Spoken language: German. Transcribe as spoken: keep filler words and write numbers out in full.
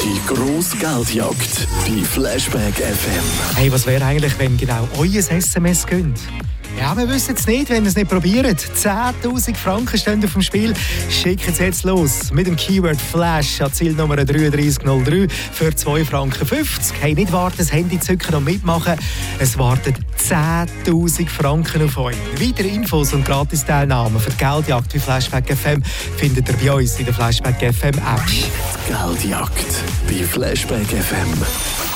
Die grosse Geldjagd bei Flashback F M. Hey, was wäre eigentlich, wenn genau euer S M S gönnt? Ja, wir wissen es nicht, wenn ihr es nicht probiert. zehntausend Franken stehen auf dem Spiel. Schickt es jetzt los mit dem Keyword Flash an Zielnummer drei drei null drei für zwei Franken fünfzig. Hey, nicht warten, das Handy zücken und mitmachen. Es warten zehntausend Franken auf euch. Weitere Infos und Gratis-Teilnahmen für die Geldjagd bei Flashback F M findet ihr bei uns in der Flashback F M App. Die Geldjagd bei Flashback F M.